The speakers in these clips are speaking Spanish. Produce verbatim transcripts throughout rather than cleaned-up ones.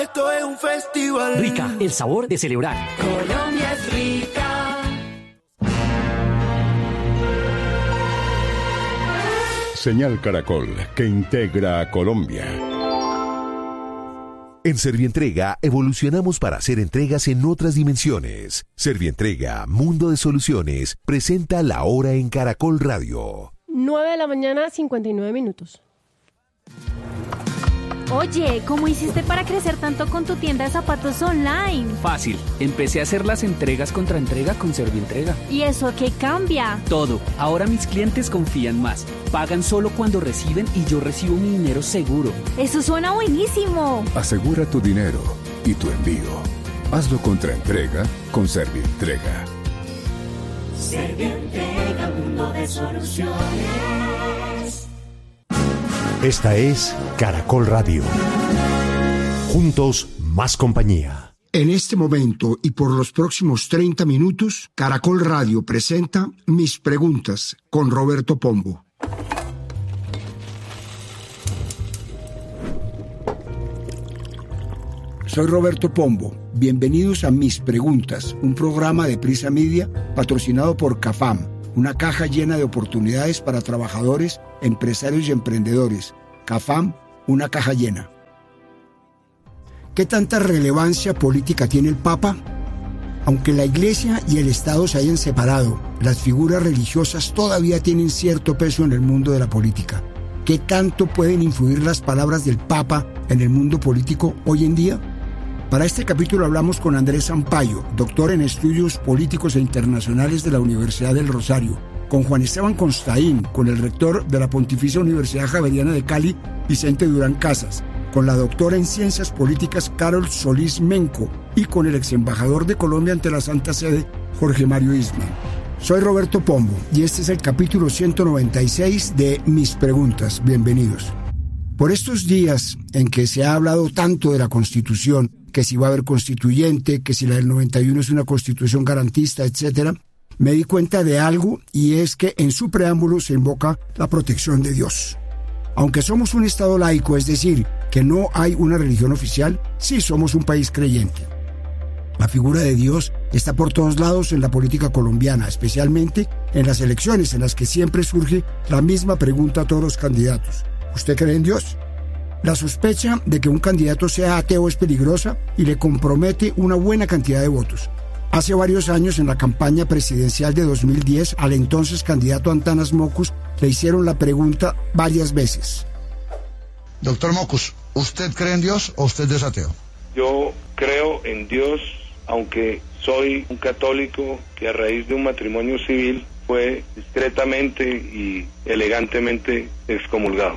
Esto es un festival. Rica, el sabor de celebrar. Colombia es rica. Señal Caracol, que integra a Colombia. En Servientrega evolucionamos para hacer entregas en otras dimensiones. Servientrega, Mundo de Soluciones, presenta La Hora en Caracol Radio. nueve de la mañana, cincuenta y nueve minutos. Oye, ¿cómo hiciste para crecer tanto con tu tienda de zapatos online? Fácil, empecé a hacer las entregas contra entrega con Servientrega. ¿Y eso a qué cambia? Todo, ahora mis clientes confían más, pagan solo cuando reciben y yo recibo mi dinero seguro. ¡Eso suena buenísimo! Asegura tu dinero y tu envío. Hazlo contra entrega con Servientrega. Servientrega, mundo de soluciones. Esta es Caracol Radio. Juntos, más compañía. En este momento y por los próximos treinta minutos, Caracol Radio presenta Mis Preguntas con Roberto Pombo. Soy Roberto Pombo. Bienvenidos a Mis Preguntas, un programa de Prisa Media patrocinado por CAFAM, una caja llena de oportunidades para trabajadores, empresarios y emprendedores. CAFAM, una caja llena. ¿Qué tanta relevancia política tiene el Papa? Aunque la Iglesia y el Estado se hayan separado, las figuras religiosas todavía tienen cierto peso en el mundo de la política. ¿Qué tanto pueden influir las palabras del Papa en el mundo político hoy en día? Para este capítulo hablamos con Andrés Sampaio, doctor en Estudios Políticos e Internacionales de la Universidad del Rosario, con Juan Esteban Constaín, con el rector de la Pontificia Universidad Javeriana de Cali, Vicente Durán Casas, con la doctora en Ciencias Políticas Carol Solís Menco y con el ex embajador de Colombia ante la Santa Sede, Jorge Mario Isman. Soy Roberto Pombo y este es el capítulo ciento noventa y seis de Mis Preguntas. Bienvenidos. Por estos días en que se ha hablado tanto de la Constitución, que si va a haber constituyente, que si la del noventa y uno es una constitución garantista, etcétera, me di cuenta de algo y es que en su preámbulo se invoca la protección de Dios. Aunque somos un Estado laico, es decir, que no hay una religión oficial, sí somos un país creyente. La figura de Dios está por todos lados en la política colombiana, especialmente en las elecciones en las que siempre surge la misma pregunta a todos los candidatos. ¿Usted cree en Dios? La sospecha de que un candidato sea ateo es peligrosa y le compromete una buena cantidad de votos. Hace varios años, en la campaña presidencial de dos mil diez, al entonces candidato Antanas Mocus le hicieron la pregunta varias veces. Doctor Mocus, ¿usted cree en Dios o usted es ateo? Yo creo en Dios, aunque soy un católico que a raíz de un matrimonio civil fue discretamente y elegantemente excomulgado.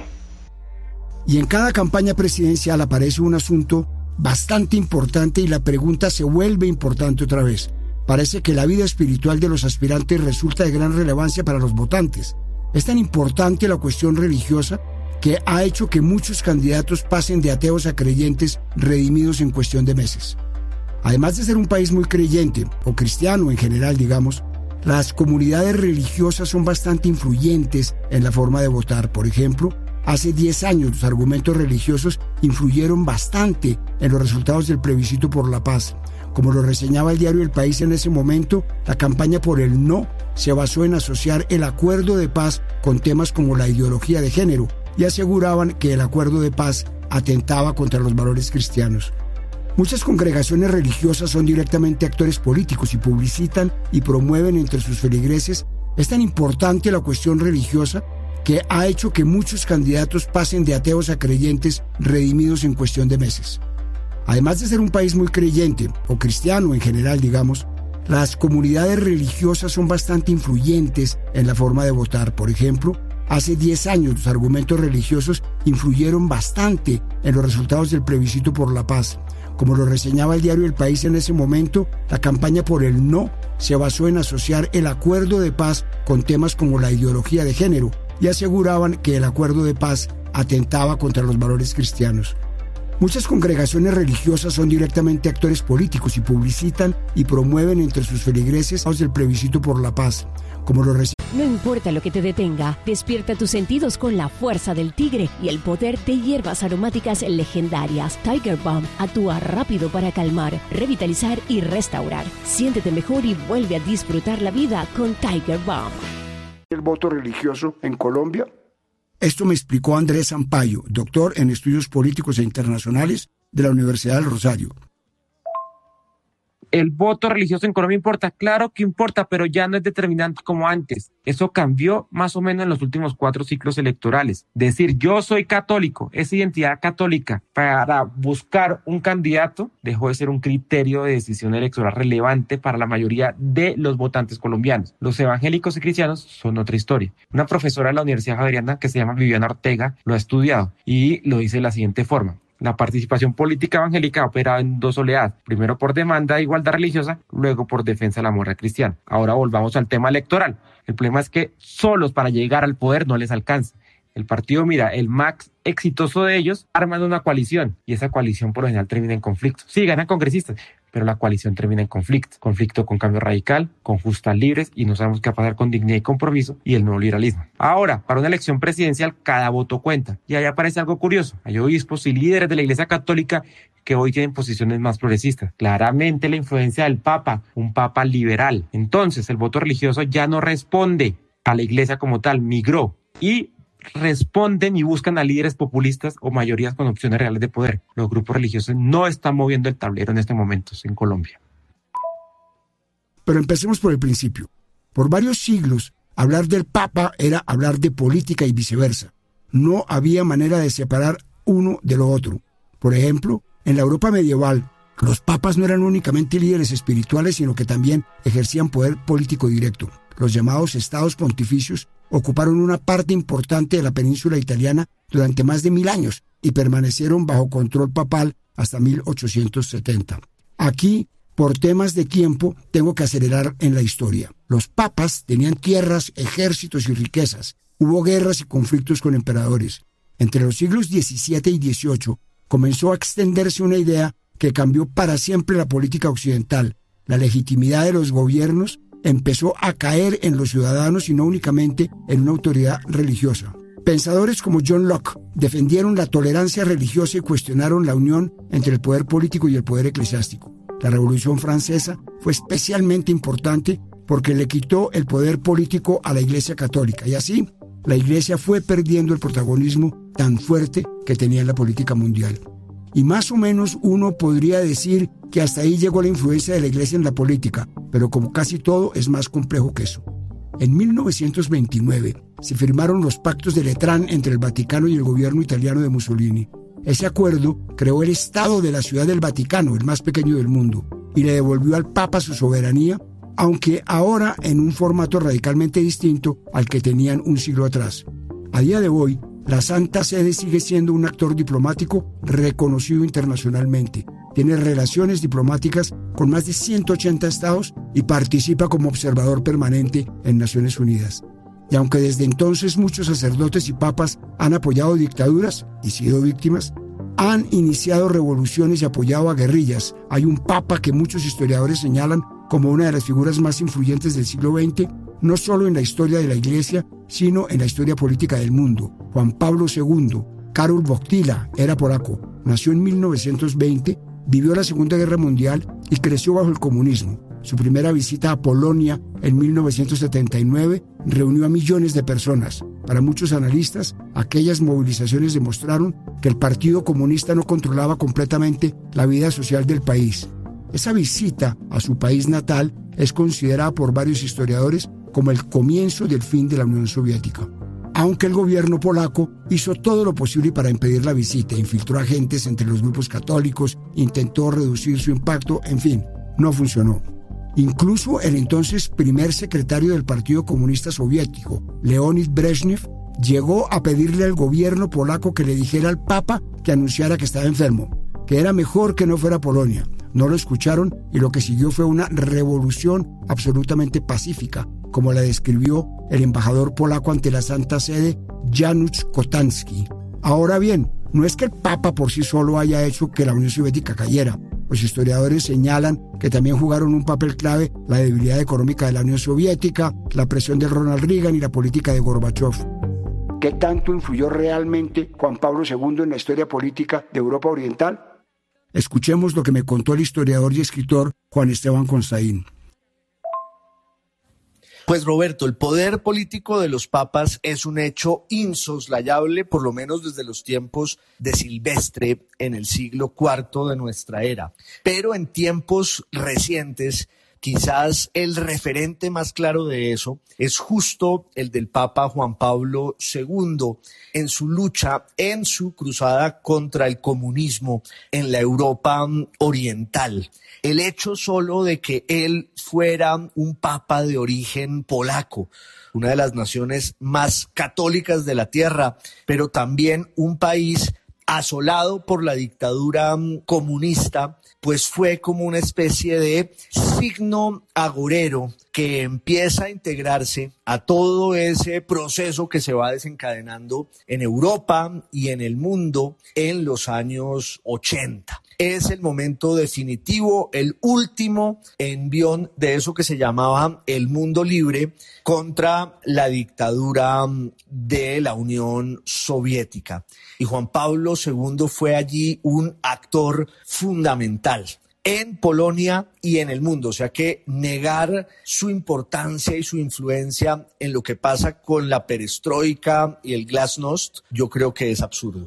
Y en cada campaña presidencial aparece un asunto bastante importante y la pregunta se vuelve importante otra vez. Parece que la vida espiritual de los aspirantes resulta de gran relevancia para los votantes. Es tan importante la cuestión religiosa que ha hecho que muchos candidatos pasen de ateos a creyentes redimidos en cuestión de meses. Además de ser un país muy creyente, o cristiano en general, digamos, las comunidades religiosas son bastante influyentes en la forma de votar. Por ejemplo, hace diez años los argumentos religiosos influyeron bastante en los resultados del plebiscito por la paz. Como lo reseñaba el diario El País en ese momento, la campaña por el no se basó en asociar el acuerdo de paz con temas como la ideología de género y aseguraban que el acuerdo de paz atentaba contra los valores cristianos. Muchas congregaciones religiosas son directamente actores políticos y publicitan y promueven entre sus feligreses. Es tan importante la cuestión religiosa que ha hecho que muchos candidatos pasen de ateos a creyentes redimidos en cuestión de meses. Además de ser un país muy creyente, o cristiano en general, digamos, las comunidades religiosas son bastante influyentes en la forma de votar. Por ejemplo, hace diez años los argumentos religiosos influyeron bastante en los resultados del plebiscito por la paz. Como lo reseñaba el diario El País en ese momento, la campaña por el no se basó en asociar el acuerdo de paz con temas como la ideología de género y aseguraban que el acuerdo de paz atentaba contra los valores cristianos. Muchas congregaciones religiosas son directamente actores políticos y publicitan y promueven entre sus feligreses el plebiscito por la paz. Como lo reci- No importa lo que te detenga, despierta tus sentidos con la fuerza del tigre y el poder de hierbas aromáticas legendarias. Tiger Balm actúa rápido para calmar, revitalizar y restaurar. Siéntete mejor y vuelve a disfrutar la vida con Tiger Balm. ¿El voto religioso en Colombia? Esto me explicó Andrés Sampaio, doctor en estudios políticos e internacionales de la Universidad del Rosario. ¿El voto religioso en Colombia importa? Claro que importa, pero ya no es determinante como antes. Eso cambió más o menos en los últimos cuatro ciclos electorales. Decir yo soy católico, esa identidad católica para buscar un candidato dejó de ser un criterio de decisión electoral relevante para la mayoría de los votantes colombianos. Los evangélicos y cristianos son otra historia. Una profesora de la Universidad Javeriana que se llama Viviana Ortega lo ha estudiado y lo dice de la siguiente forma. La participación política evangélica ha operado en dos oleadas, primero por demanda de igualdad religiosa, luego por defensa de la moral cristiana. Ahora volvamos al tema electoral. El problema es que solos para llegar al poder no les alcanza. El partido mira, el más exitoso de ellos, arman una coalición y esa coalición por lo general termina en conflicto. Sí, ganan congresistas, pero la coalición termina en conflicto. Conflicto con Cambio Radical, con Justas Libres y no sabemos qué va a pasar con Dignidad y Compromiso y el nuevo liberalismo. Ahora, para una elección presidencial, cada voto cuenta. Y ahí aparece algo curioso. Hay obispos y líderes de la Iglesia Católica que hoy tienen posiciones más progresistas. Claramente la influencia del Papa, un Papa liberal. Entonces, el voto religioso ya no responde a la Iglesia como tal, migró y responden y buscan a líderes populistas o mayorías con opciones reales de poder. Los grupos religiosos no están moviendo el tablero en este momento en Colombia. Pero empecemos por el principio. Por varios siglos, hablar del Papa era hablar de política y viceversa. No había manera de separar uno de lo otro. Por ejemplo, en la Europa medieval, los papas no eran únicamente líderes espirituales, sino que también ejercían poder político directo. Los llamados estados pontificios ocuparon una parte importante de la península italiana durante más de mil años y permanecieron bajo control papal hasta mil ochocientos setenta. Aquí, por temas de tiempo, tengo que acelerar en la historia. Los papas tenían tierras, ejércitos y riquezas. Hubo guerras y conflictos con emperadores. Entre los siglos diecisiete y dieciocho comenzó a extenderse una idea que cambió para siempre la política occidental. La legitimidad de los gobiernos empezó a caer en los ciudadanos y no únicamente en una autoridad religiosa. Pensadores como John Locke defendieron la tolerancia religiosa y cuestionaron la unión entre el poder político y el poder eclesiástico. La Revolución Francesa fue especialmente importante porque le quitó el poder político a la Iglesia Católica y así la Iglesia fue perdiendo el protagonismo tan fuerte que tenía en la política mundial. Y más o menos uno podría decir que hasta ahí llegó la influencia de la Iglesia en la política, pero como casi todo es más complejo que eso. En mil novecientos veintinueve se firmaron los pactos de Letrán entre el Vaticano y el gobierno italiano de Mussolini. Ese acuerdo creó el Estado de la Ciudad del Vaticano, el más pequeño del mundo, y le devolvió al Papa su soberanía, aunque ahora en un formato radicalmente distinto al que tenían un siglo atrás. A día de hoy, la Santa Sede sigue siendo un actor diplomático reconocido internacionalmente. Tiene relaciones diplomáticas con más de ciento ochenta estados y participa como observador permanente en Naciones Unidas. Y aunque desde entonces muchos sacerdotes y papas han apoyado dictaduras y sido víctimas, han iniciado revoluciones y apoyado a guerrillas. Hay un papa que muchos historiadores señalan como una de las figuras más influyentes del siglo veinte, no solo en la historia de la Iglesia, sino en la historia política del mundo. Juan Pablo segundo, Karol Wojtyła, era polaco, nació en mil novecientos veinte, vivió la Segunda Guerra Mundial y creció bajo el comunismo. Su primera visita a Polonia en mil novecientos setenta y nueve reunió a millones de personas. Para muchos analistas, aquellas movilizaciones demostraron que el Partido Comunista no controlaba completamente la vida social del país. Esa visita a su país natal es considerada por varios historiadores como el comienzo del fin de la Unión Soviética. Aunque el gobierno polaco hizo todo lo posible para impedir la visita, infiltró agentes entre los grupos católicos, intentó reducir su impacto, en fin, no funcionó. Incluso el entonces primer secretario del Partido Comunista Soviético, Leonid Brezhnev, llegó a pedirle al gobierno polaco que le dijera al Papa que anunciara que estaba enfermo, que era mejor que no fuera a Polonia. No lo escucharon y lo que siguió fue una revolución absolutamente pacífica, como la describió el embajador polaco ante la Santa Sede, Janusz Kotanski. Ahora bien, no es que el Papa por sí solo haya hecho que la Unión Soviética cayera. Los historiadores señalan que también jugaron un papel clave la debilidad económica de la Unión Soviética, la presión de Ronald Reagan y la política de Gorbachov. ¿Qué tanto influyó realmente Juan Pablo segundo en la historia política de Europa Oriental? Escuchemos lo que me contó el historiador y escritor Juan Esteban Constaín. Pues Roberto, el poder político de los papas es un hecho insoslayable, por lo menos desde los tiempos de Silvestre en el siglo cuarto de nuestra era. Pero en tiempos recientes, quizás el referente más claro de eso es justo el del Papa Juan Pablo segundo en su lucha, en su cruzada contra el comunismo en la Europa oriental. El hecho solo de que él fuera un papa de origen polaco, una de las naciones más católicas de la tierra, pero también un país asolado por la dictadura comunista, pues fue como una especie de signo agorero que empieza a integrarse a todo ese proceso que se va desencadenando en Europa y en el mundo en los años ochenta. Es el momento definitivo, el último envión de eso que se llamaba el mundo libre contra la dictadura de la Unión Soviética. Y Juan Pablo segundo fue allí un actor fundamental en Polonia y en el mundo. O sea que negar su importancia y su influencia en lo que pasa con la perestroika y el glasnost, yo creo que es absurdo.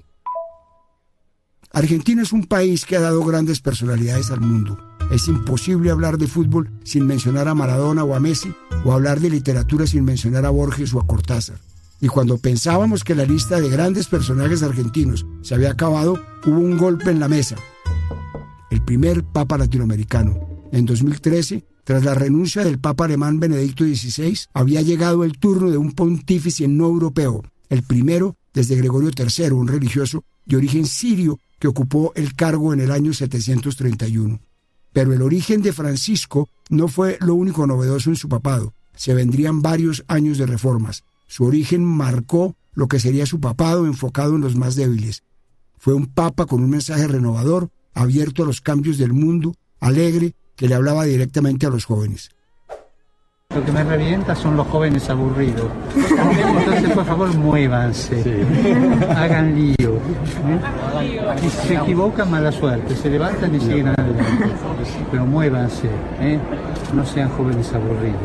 Argentina es un país que ha dado grandes personalidades al mundo. Es imposible hablar de fútbol sin mencionar a Maradona o a Messi, o hablar de literatura sin mencionar a Borges o a Cortázar. Y cuando pensábamos que la lista de grandes personajes argentinos se había acabado, hubo un golpe en la mesa. El primer papa latinoamericano. En dos mil trece, tras la renuncia del papa alemán Benedicto dieciséis, había llegado el turno de un pontífice no europeo, el primero desde Gregorio tercero, un religioso de origen sirio que ocupó el cargo en el año setecientos treinta y uno. Pero el origen de Francisco no fue lo único novedoso en su papado. Se vendrían varios años de reformas. Su origen marcó lo que sería su papado enfocado en los más débiles. Fue un papa con un mensaje renovador, abierto a los cambios del mundo, alegre, que le hablaba directamente a los jóvenes. Lo que me revienta son los jóvenes aburridos. Entonces, por favor, muévanse. Sí. Hagan lío. ¿eh? Y si se equivocan, mala suerte. Se levantan y siguen adelante. Pero muévanse. ¿eh? No sean jóvenes aburridos.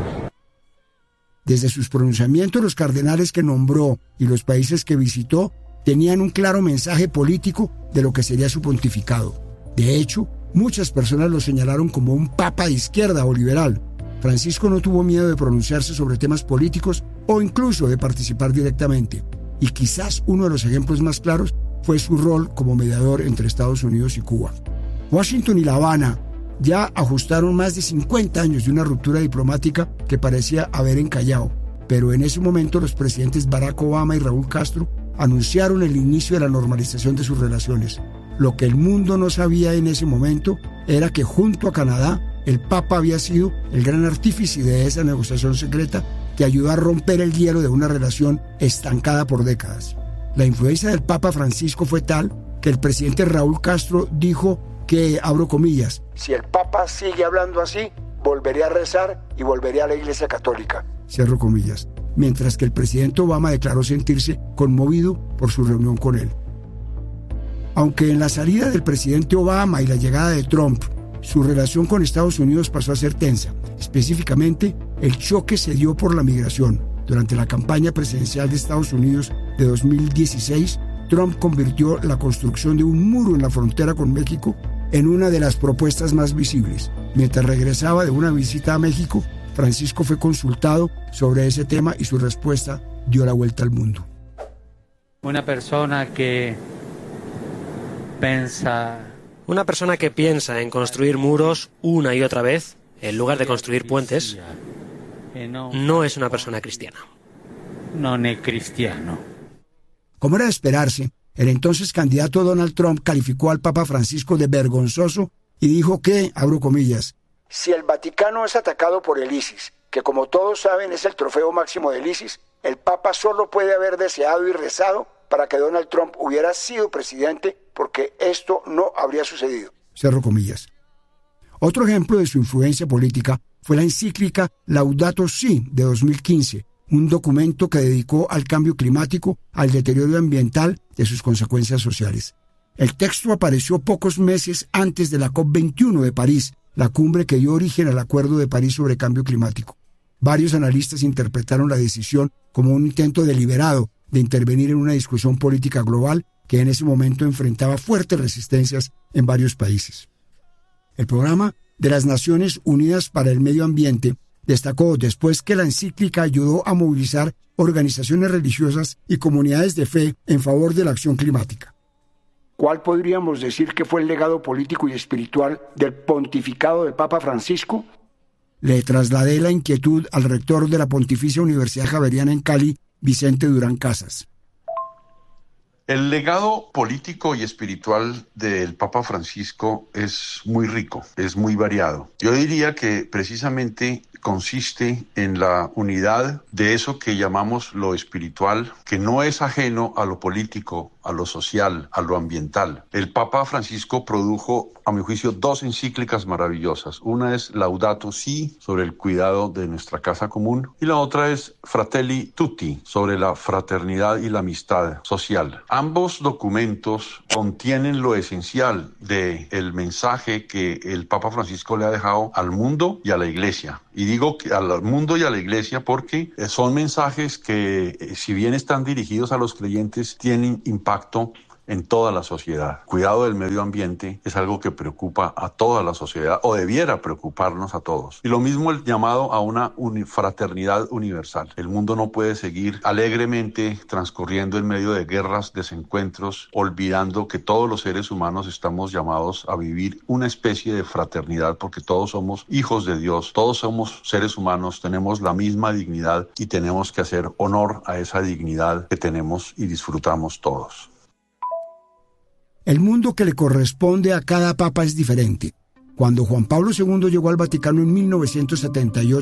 Desde sus pronunciamientos, los cardenales que nombró y los países que visitó tenían un claro mensaje político de lo que sería su pontificado. De hecho, muchas personas lo señalaron como un papa de izquierda o liberal. Francisco no tuvo miedo de pronunciarse sobre temas políticos o incluso de participar directamente. Y quizás uno de los ejemplos más claros fue su rol como mediador entre Estados Unidos y Cuba. Washington y La Habana ya ajustaron más de cincuenta años de una ruptura diplomática que parecía haber encallado. Pero en ese momento los presidentes Barack Obama y Raúl Castro anunciaron el inicio de la normalización de sus relaciones. Lo que el mundo no sabía en ese momento era que junto a Canadá, el Papa había sido el gran artífice de esa negociación secreta que ayudó a romper el hielo de una relación estancada por décadas. La influencia del Papa Francisco fue tal que el presidente Raúl Castro dijo que, abro comillas, si el Papa sigue hablando así, volveré a rezar y volveré a la Iglesia Católica, cierro comillas, mientras que el presidente Obama declaró sentirse conmovido por su reunión con él. Aunque en la salida del presidente Obama y la llegada de Trump, su relación con Estados Unidos pasó a ser tensa. Específicamente, el choque se dio por la migración. Durante la campaña presidencial de Estados Unidos de dos mil dieciséis, Trump convirtió la construcción de un muro en la frontera con México en una de las propuestas más visibles. Mientras regresaba de una visita a México, Francisco fue consultado sobre ese tema y su respuesta dio la vuelta al mundo. Una persona que piensa... Una persona que piensa en construir muros una y otra vez, en lugar de construir puentes, no es una persona cristiana. No es cristiano. Como era de esperarse, el entonces candidato Donald Trump calificó al Papa Francisco de vergonzoso y dijo que, abro comillas, si el Vaticano es atacado por el ISIS, que como todos saben es el trofeo máximo del ISIS, el Papa solo puede haber deseado y rezado para que Donald Trump hubiera sido presidente, porque esto no habría sucedido. Cierro comillas. Otro ejemplo de su influencia política fue la encíclica Laudato Si de dos mil quince, un documento que dedicó al cambio climático, al deterioro ambiental y a sus consecuencias sociales. El texto apareció pocos meses antes de la COP veintiuno de París, la cumbre que dio origen al Acuerdo de París sobre cambio climático. Varios analistas interpretaron la decisión como un intento deliberado de intervenir en una discusión política global que en ese momento enfrentaba fuertes resistencias en varios países. El programa de las Naciones Unidas para el Medio Ambiente destacó después que la encíclica ayudó a movilizar organizaciones religiosas y comunidades de fe en favor de la acción climática. ¿Cuál podríamos decir que fue el legado político y espiritual del pontificado del Papa Francisco? Le trasladé la inquietud al rector de la Pontificia Universidad Javeriana en Cali, Vicente Durán Casas. El legado político y espiritual del Papa Francisco es muy rico, es muy variado. Yo diría que precisamente consiste en la unidad de eso que llamamos lo espiritual, que no es ajeno a lo político, a lo social, a lo ambiental. El Papa Francisco produjo, a mi juicio, dos encíclicas maravillosas. Una es Laudato Si, sobre el cuidado de nuestra casa común, y la otra es Fratelli Tutti, sobre la fraternidad y la amistad social. Ambos documentos contienen lo esencial del mensaje que el Papa Francisco le ha dejado al mundo y a la Iglesia. Y digo que al mundo y a la Iglesia porque son mensajes que, si bien están dirigidos a los creyentes, tienen impacto en toda la sociedad. Cuidado del medio ambiente es algo que preocupa a toda la sociedad, o debiera preocuparnos a todos. Y lo mismo el llamado a una uni- fraternidad universal. El mundo no puede seguir alegremente transcurriendo en medio de guerras, desencuentros, olvidando que todos los seres humanos estamos llamados a vivir una especie de fraternidad, porque todos somos hijos de Dios, todos somos seres humanos, tenemos la misma dignidad y tenemos que hacer honor a esa dignidad que tenemos y disfrutamos todos. El mundo que le corresponde a cada papa es diferente. Cuando Juan Pablo segundo llegó al Vaticano en mil novecientos setenta y ocho,